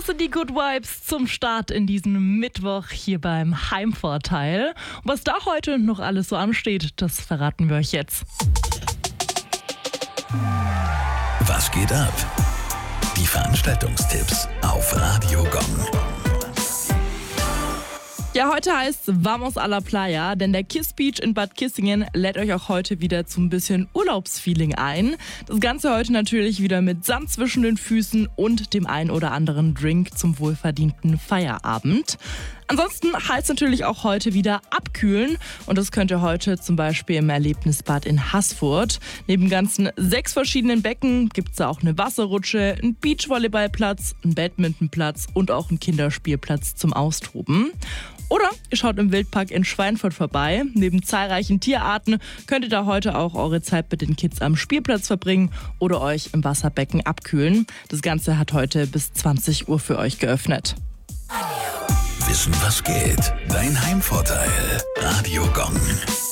sind die Good Vibes zum Start in diesem Mittwoch hier beim Heimvorteil. Und was da heute noch alles so ansteht, das verraten wir euch jetzt. Was geht ab? Die Veranstaltungstipps auf Radio Gong. Ja, heute heißt Vamos a la Playa, denn der Kiss Beach in Bad Kissingen lädt euch auch heute wieder zu ein bisschen Urlaubsfeeling ein. Das Ganze heute natürlich wieder mit Sand zwischen den Füßen und dem ein oder anderen Drink zum wohlverdienten Feierabend. Ansonsten heißt natürlich auch heute wieder abkühlen und das könnt ihr heute zum Beispiel im Erlebnisbad in Haßfurt. Neben ganzen 6 verschiedenen Becken gibt es da auch eine Wasserrutsche, einen Beachvolleyballplatz, einen Badmintonplatz und auch einen Kinderspielplatz zum Austoben. Oder ihr schaut im Wildpark in Schweinfurt vorbei. Neben zahlreichen Tierarten könnt ihr da heute auch eure Zeit mit den Kids am Spielplatz verbringen oder euch im Wasserbecken abkühlen. Das Ganze hat heute bis 20 Uhr für euch geöffnet. Wissen, was geht? Dein Heimvorteil. Radio Gong.